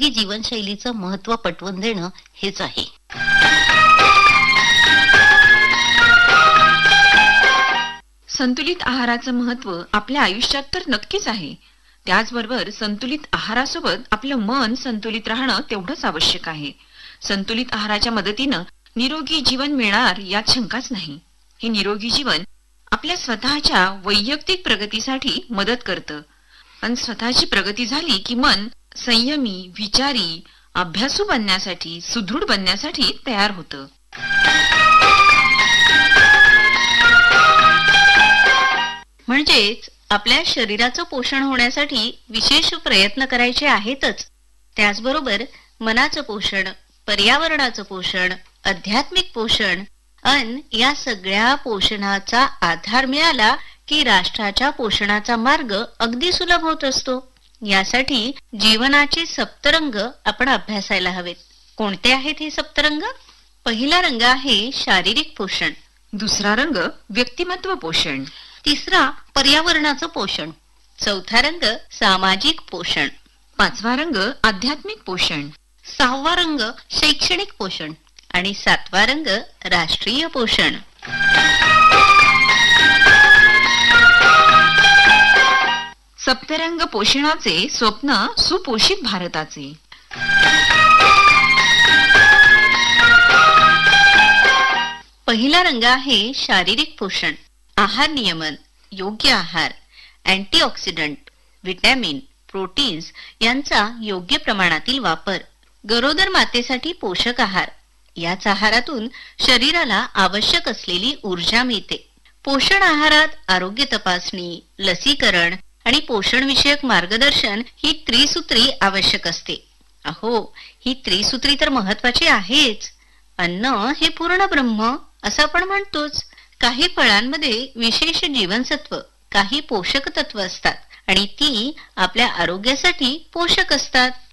निरोगी जीवनशैलीचं महत्त्व पटवून देणं हेच आहे. संतुलित आहाराचं महत्त्व आपल्या आयुष्यात तर नक्कीच आहे. त्याचबरोबर संतुलित आहारासोबत आपलं मन संतुलित राहणं तेवढंच आवश्यक आहे. संतुलित आहाराच्या मदतीनं निरोगी जीवन मिळणार यात शंकाच नाही. हे निरोगी जीवन आपल्या स्वतःच्या वैयक्तिक प्रगतीसाठी मदत करतं. आणि स्वतःची प्रगती झाली की मन संयमी, विचारी, अभ्यासू बनण्यासाठी, सुदृढ बनण्यासाठी तयार होतं. म्हणजेच आपल्या शरीराचं पोषण होण्यासाठी विशेष प्रयत्न करायचे आहेतच. त्याचबरोबर मनाचं पोषण, पर्यावरणाचं पोषण, आध्यात्मिक पोषण या सगळ्या पोषणाचा आधार मिळाला की राष्ट्राच्या पोषणाचा मार्ग अगदी सुलभ होत असतो. यासाठी जीवनाचे सप्तरंग आपण अभ्यासायला हवेत. कोणते आहेत हे सप्तरंग? पहिला रंग आहे शारीरिक पोषण, दुसरा रंग व्यक्तिमत्व पोषण, तिसरा पर्यावरणाचं पोषण, चौथा रंग सामाजिक पोषण, पाचवा रंग आध्यात्मिक पोषण, सहावा रंग शैक्षणिक पोषण आणि सातवा रंग राष्ट्रीय पोषण. सप्तरंग पोषणाचे स्वप्न सुपोषित भारताचे. पहिला रंग आहे शारीरिक पोषण. आहार नियमन, योग्य आहार, अँटीऑक्सिडंट, विटॅमिन, प्रोटीन्स यांचा योग्य प्रमाणातील वापर, गरोदर मातेसाठी पोषक आहार. याच आहारातून शरीराला आवश्यक असलेली ऊर्जा मिळते. पोषण आहारात आरोग्य तपासणी, लसीकरण आणि पोषण विषयक मार्गदर्शन ही त्रिसूत्री आवश्यक असते. अहो, ही त्रिसूत्री तर महत्वाची आहेच. अन्न हे पूर्ण ब्रह्म असं आपण म्हणतोच. काही फळांमध्ये विशेष जीवनसत्व, काही पोषक तत्व असतात आणि ती आपल्या आरोग्यासाठी पोषक असतात.